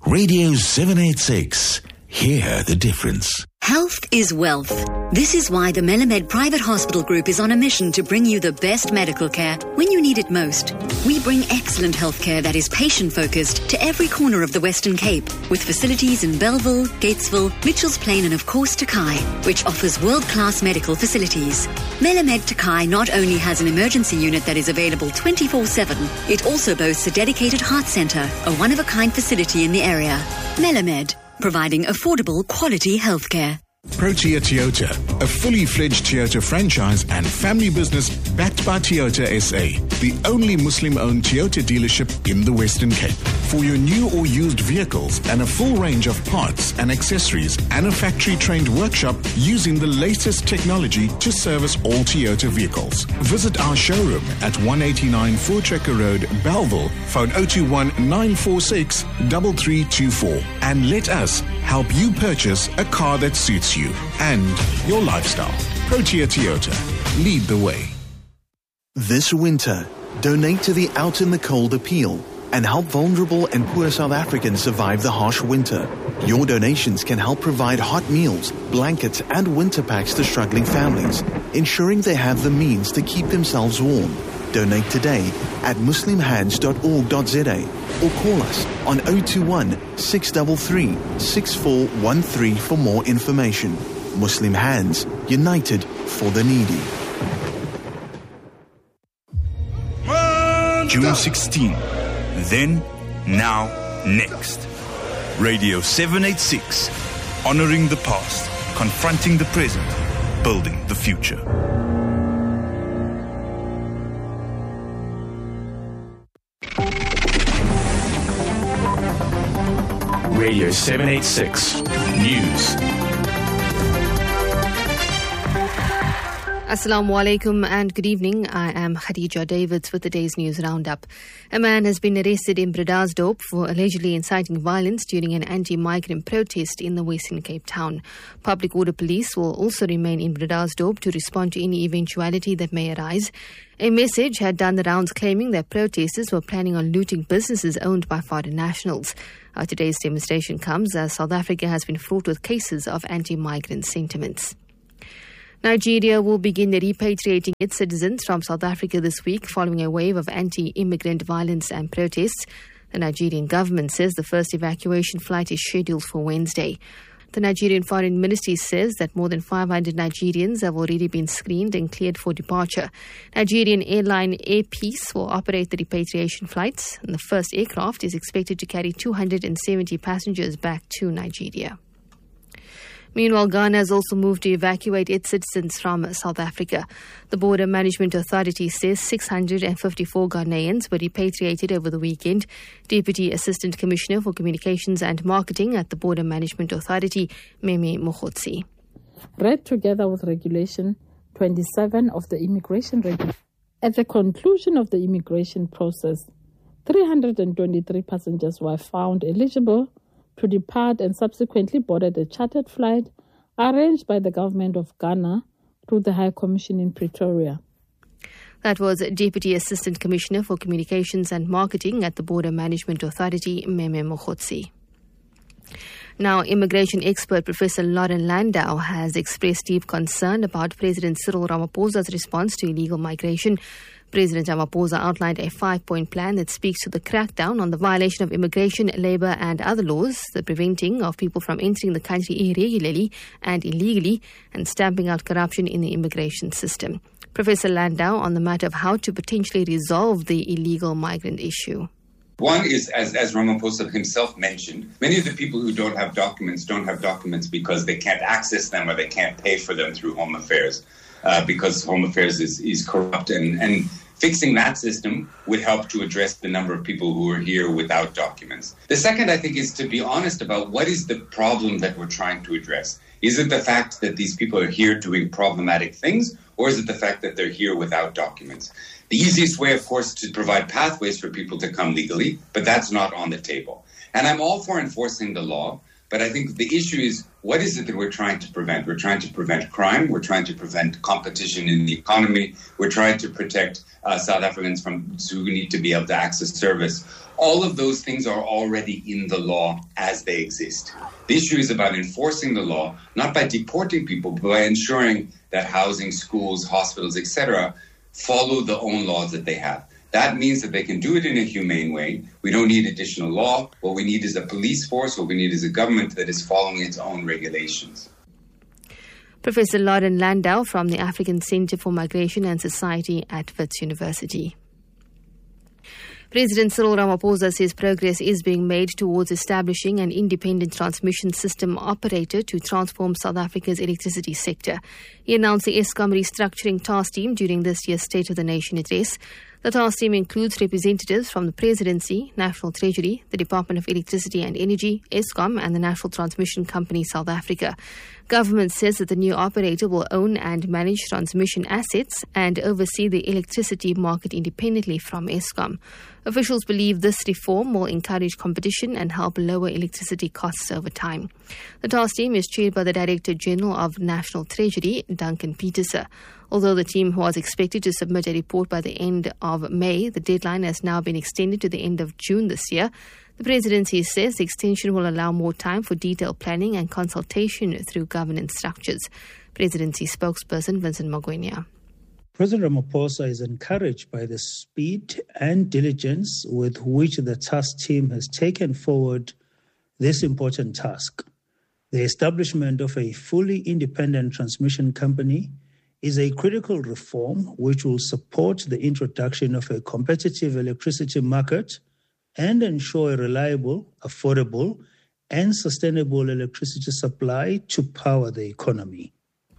Radio 786. Hear the difference. Health is wealth. This is why the Melamed Private Hospital Group is on a mission to bring you the best medical care when you need it most. We bring excellent healthcare that is patient-focused to every corner of the Western Cape, with facilities in Bellville, Gatesville, Mitchells Plain and of course Takai, which offers world-class medical facilities. Melamed Takai not only has an emergency unit that is available 24/7, it also boasts a dedicated heart centre, a one-of-a-kind facility in the area. Melamed, providing affordable, quality healthcare. Protea Toyota, a fully fledged Toyota franchise and family business backed by Toyota SA, the only Muslim-owned Toyota dealership in the Western Cape. For your new or used vehicles and a full range of parts and accessories and a factory-trained workshop using the latest technology to service all Toyota vehicles. Visit our showroom at 189 Voortrekker Road, Bellville, phone 021 946 3324, and let us help you purchase a car that suits you and your lifestyle. Protea Toyota. Lead the way. This winter, donate to the Out in the Cold appeal and help vulnerable and poor South Africans survive the harsh winter. Your donations can help provide hot meals, blankets and winter packs to struggling families, ensuring they have the means to keep themselves warm. Donate today at muslimhands.org.za or call us on 021 633 6413 for more information. Muslim Hands, united for the needy. June 16. Then, now, next. Radio 786. Honoring the past, confronting the present, building the future. Radio 786 News. Assalamu alaikum and good evening. I am Khadija Davids with the day's news roundup. A man has been arrested in Bredasdorp for allegedly inciting violence during an anti-migrant protest in the Western Cape town. Public Order Police will also remain in Bredasdorp to respond to any eventuality that may arise. A message had done the rounds claiming that protesters were planning on looting businesses owned by foreign nationals. Today's demonstration comes as South Africa has been fraught with cases of anti-migrant sentiments. Nigeria will begin repatriating its citizens from South Africa this week following a wave of anti-immigrant violence and protests. The Nigerian government says the first evacuation flight is scheduled for Wednesday. The Nigerian Foreign Ministry says that more than 500 Nigerians have already been screened and cleared for departure. Nigerian airline Air Peace will operate the repatriation flights, and the first aircraft is expected to carry 270 passengers back to Nigeria. Meanwhile, Ghana has also moved to evacuate its citizens from South Africa. The Border Management Authority says 654 Ghanaians were repatriated over the weekend. Deputy Assistant Commissioner for Communications and Marketing at the Border Management Authority, Meme Mokhotsi. Read together with Regulation 27 of the Immigration Regulation. At the conclusion of the immigration process, 323 passengers were found eligible to depart and subsequently boarded a chartered flight arranged by the government of Ghana through the High Commission in Pretoria. That was Deputy Assistant Commissioner for Communications and Marketing at the Border Management Authority, Meme Mokhotsi. Now, immigration expert Professor Lauren Landau has expressed deep concern about President Cyril Ramaphosa's response to illegal migration. President Ramaphosa outlined a 5-point plan that speaks to the crackdown on the violation of immigration, labour and other laws, the preventing of people from entering the country irregularly and illegally, and stamping out corruption in the immigration system. Professor Landau on the matter of how to potentially resolve the illegal migrant issue. One is, as Ramaphosa himself mentioned, many of the people who don't have documents because they can't access them or they can't pay for them through Home Affairs. Because Home Affairs is corrupt, and fixing that system would help to address the number of people who are here without documents. The second, I think, is to be honest about what is the problem that we're trying to address. Is it the fact that these people are here doing problematic things, or is it the fact that they're here without documents? The easiest way, of course, is to provide pathways for people to come legally, but that's not on the table. And I'm all for enforcing the law, But I think the issue is, what is it that we're trying to prevent? We're trying to prevent crime. We're trying to prevent competition in the economy. We're trying to protect South Africans who need to be able to access service. All of those things are already in the law as they exist. The issue is about enforcing the law, not by deporting people, but by ensuring that housing, schools, hospitals, etc., follow the own laws that they have. That means that they can do it in a humane way. We don't need additional law. What we need is a police force. What we need is a government that is following its own regulations. Professor Lauren Landau from the African Center for Migration and Society at Wits University. President Cyril Ramaphosa says progress is being made towards establishing an independent transmission system operator to transform South Africa's electricity sector. He announced the Eskom restructuring task team during this year's State of the Nation address. The task team includes representatives from the Presidency, National Treasury, the Department of Electricity and Energy, Eskom, and the National Transmission Company South Africa. Government says that the new operator will own and manage transmission assets and oversee the electricity market independently from Eskom. Officials believe this reform will encourage competition and help lower electricity costs over time. The task team is chaired by the Director General of National Treasury, Duncan Petersen. Although the team was expected to submit a report by the end of May, the deadline has now been extended to the end of June this year. The Presidency says the extension will allow more time for detailed planning and consultation through governance structures. Presidency spokesperson Vincent Magwenya. President Ramaphosa is encouraged by the speed and diligence with which the task team has taken forward this important task. The establishment of a fully independent transmission company is a critical reform which will support the introduction of a competitive electricity market and ensure a reliable, affordable, and sustainable electricity supply to power the economy.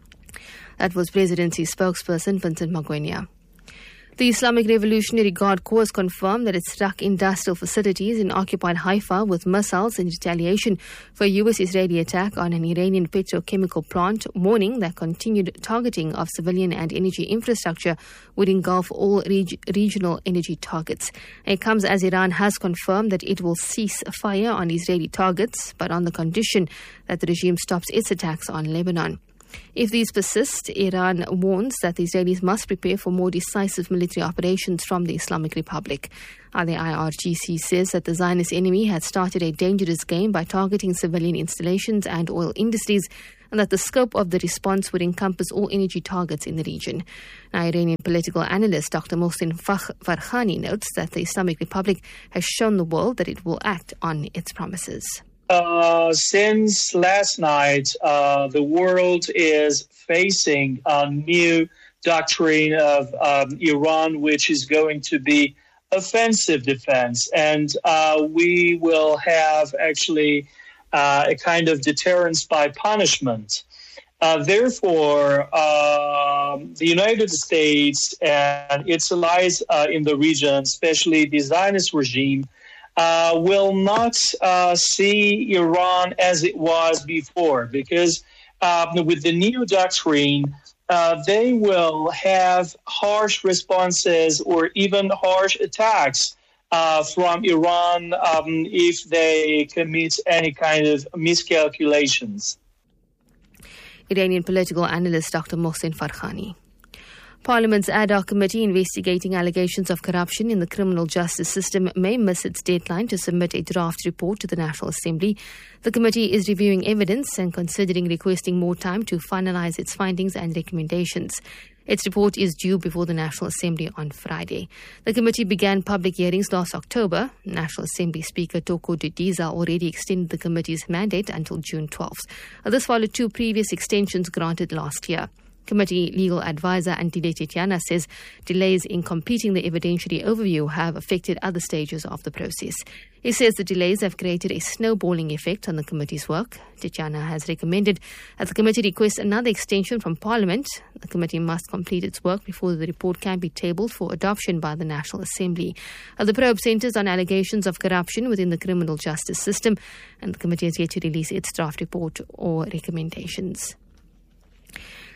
That was Presidency spokesperson Vincent Magwenya. The Islamic Revolutionary Guard Corps has confirmed that it struck industrial facilities in occupied Haifa with missiles in retaliation for a US-Israeli attack on an Iranian petrochemical plant, warning that continued targeting of civilian and energy infrastructure would engulf all regional energy targets. It comes as Iran has confirmed that it will cease fire on Israeli targets, but on the condition that the regime stops its attacks on Lebanon. If these persist, Iran warns that the Israelis must prepare for more decisive military operations from the Islamic Republic. The IRGC says that the Zionist enemy had started a dangerous game by targeting civilian installations and oil industries, and that the scope of the response would encompass all energy targets in the region. Now, Iranian political analyst Dr. Mohsen Farkhani notes that the Islamic Republic has shown the world that it will act on its promises. Since last night, the world is facing a new doctrine of Iran, which is going to be offensive defense. And we will have actually a kind of deterrence by punishment. Therefore, the United States and its allies in the region, especially the Zionist regime, will not see Iran as it was before, because with the new doctrine, they will have harsh responses or even harsh attacks from Iran if they commit any kind of miscalculations. Iranian political analyst Dr. Mohsen Farkhani. Parliament's ad hoc committee investigating allegations of corruption in the criminal justice system may miss its deadline to submit a draft report to the National Assembly. The committee is reviewing evidence and considering requesting more time to finalise its findings and recommendations. Its report is due before the National Assembly on Friday. The committee began public hearings last October. National Assembly Speaker Toko Didiza already extended the committee's mandate until June 12th. This followed two previous extensions granted last year. Committee legal advisor Antile Tetiana says delays in completing the evidentiary overview have affected other stages of the process. He says the delays have created a snowballing effect on the committee's work. Tetiana has recommended that the committee request another extension from Parliament. The committee must complete its work before the report can be tabled for adoption by the National Assembly. The probe centres on allegations of corruption within the criminal justice system, and the committee has yet to release its draft report or recommendations.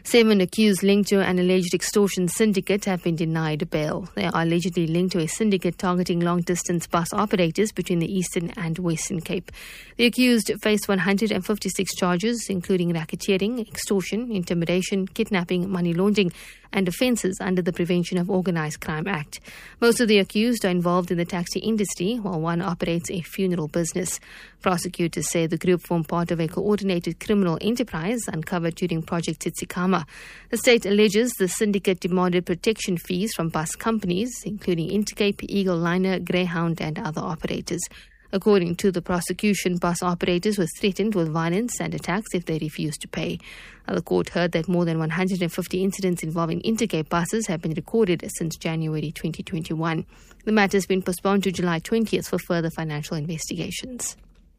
7 accused linked to an alleged extortion syndicate have been denied bail. They are allegedly linked to a syndicate targeting long-distance bus operators between the Eastern and Western Cape. The accused face 156 charges, including racketeering, extortion, intimidation, kidnapping, money laundering, and offences under the Prevention of Organised Crime Act. Most of the accused are involved in the taxi industry, while one operates a funeral business. Prosecutors say the group formed part of a coordinated criminal enterprise uncovered during Project Titsikama. The state alleges the syndicate demanded protection fees from bus companies, including Intercape, Eagle Liner, Greyhound, and other operators. According to the prosecution, bus operators were threatened with violence and attacks if they refused to pay. The court heard that more than 150 incidents involving Intercape buses have been recorded since January 2021. The matter has been postponed to July 20th for further financial investigations.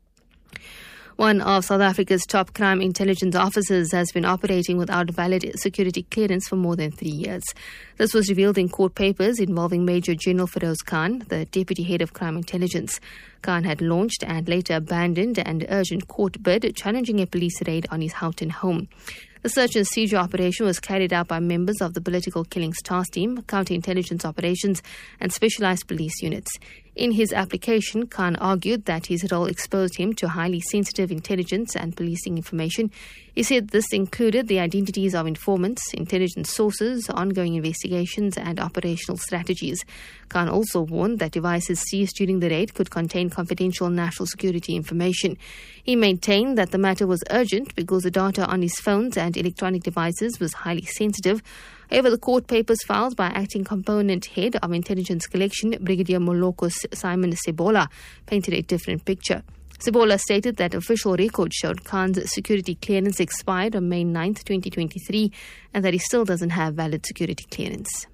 One of South Africa's top crime intelligence officers has been operating without valid security clearance for more than 3 years. This was revealed in court papers involving Major General Feroz Khan, the deputy head of crime intelligence. Khan had launched and later abandoned an urgent court bid challenging a police raid on his Houghton home. The search and seizure operation was carried out by members of the Political Killings Task Team, Counterintelligence Operations, and Specialized Police Units. In his application, Khan argued that his role exposed him to highly sensitive intelligence and policing information. He said this included the identities of informants, intelligence sources, ongoing investigations, and operational strategies. Khan also warned that devices seized during the raid could contain confidential national security information. He maintained that the matter was urgent because the data on his phones and electronic devices was highly sensitive. However, the court papers filed by acting component head of intelligence collection, Brigadier Moloko Simon Sebola, painted a different picture. Sebola stated that official records showed Khan's security clearance expired on May 9, 2023, and that he still doesn't have valid security clearance.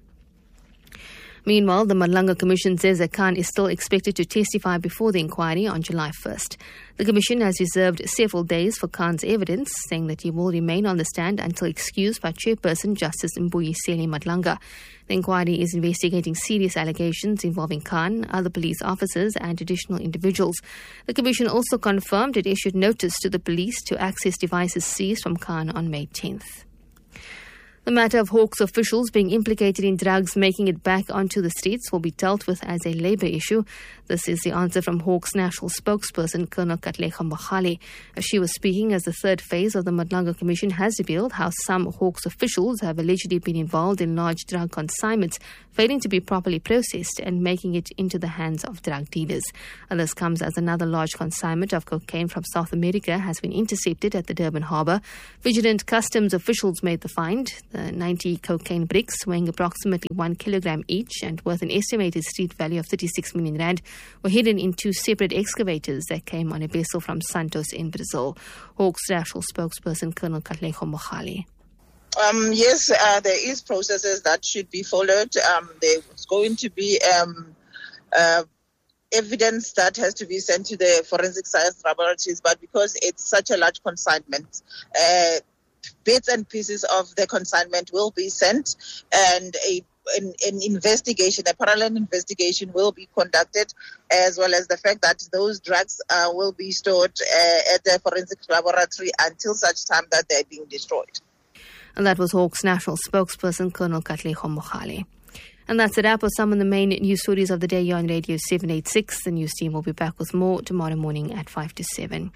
Meanwhile, the Madlanga Commission says that Khan is still expected to testify before the inquiry on July 1st. The Commission has reserved several days for Khan's evidence, saying that he will remain on the stand until excused by Chairperson Justice Mbuyiseni Madlanga. The inquiry is investigating serious allegations involving Khan, other police officers, and additional individuals. The Commission also confirmed it issued notice to the police to access devices seized from Khan on May 10th. The matter of Hawks officials being implicated in drugs making it back onto the streets will be dealt with as a labour issue. This is the answer from Hawks national spokesperson Colonel Katlego Mogale. She was speaking as the third phase of the Madlanga Commission has revealed how some Hawks officials have allegedly been involved in large drug consignments, failing to be properly processed and making it into the hands of drug dealers. And this comes as another large consignment of cocaine from South America has been intercepted at the Durban harbour. Vigilant customs officials made the find. The 90 cocaine bricks, weighing approximately 1 kilogram each and worth an estimated street value of 36 million rand, were hidden in 2 separate excavators that came on a vessel from Santos in Brazil. Hawks national spokesperson Colonel Katlego Mogale. Yes, there is processes that should be followed. There's going to be evidence that has to be sent to the forensic science laboratories, but because it's such a large consignment, bits and pieces of the consignment will be sent, and an investigation, a parallel investigation will be conducted, as well as the fact that those drugs will be stored at the forensic laboratory until such time that they're being destroyed. And that was Hawks national spokesperson Colonel Katlego Mogale. And that's a wrap of some of the main news stories of the day here on Radio 786. The news team will be back with more tomorrow morning at 5 to 7.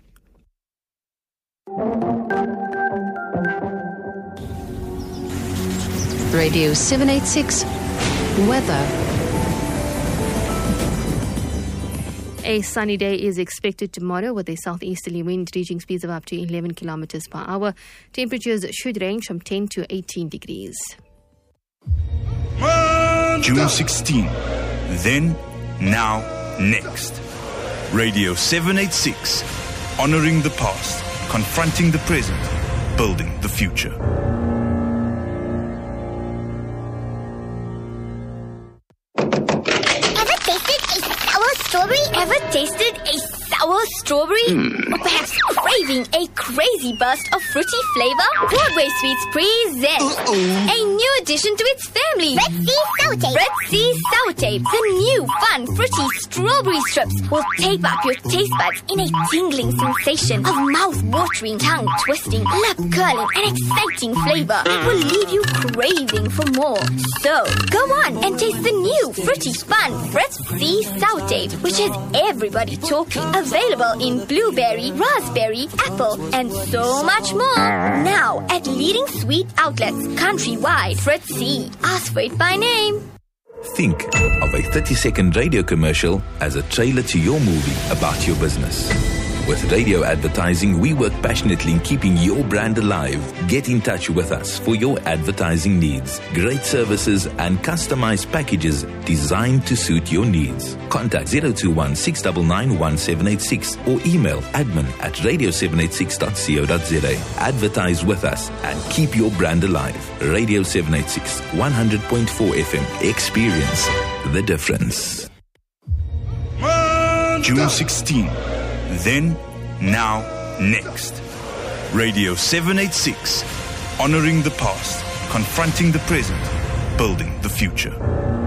Radio 786 Weather. A sunny day is expected tomorrow with a southeasterly wind reaching speeds of up to 11 kilometers per hour. Temperatures should range from 10 to 18 degrees. June 16. Then, now, next. Radio 786. Honoring the past, confronting the present, building the future. Ever tasted a sour strawberry? Ever tasted a sour sour strawberry? Or perhaps craving a crazy burst of fruity flavor? Broadway Sweets presents a new addition to its family. Red Sea Sour Tape. Red Sea Sour Tape. The new fun fruity strawberry strips will tape up your taste buds in a tingling sensation of mouth-watering, tongue-twisting, lip-curling and exciting flavor that will leave you craving for more. So, go on and taste the new fruity fun Red Sea Sour Tape, which has everybody talking. Available in blueberry, raspberry, apple, and so much more. Now at leading sweet outlets countrywide. Fred C. Ask for it by name. Think of a 30-second radio commercial as a trailer to your movie about your business. With radio advertising, we work passionately in keeping your brand alive. Get in touch with us for your advertising needs. Great services and customized packages designed to suit your needs. Contact 021 699 1786 or email admin@radio786.co.za. Advertise with us and keep your brand alive. Radio 786, 100.4 FM. Experience the difference. June 16. Then, now, next. Radio 786. Honoring the past, confronting the present, building the future.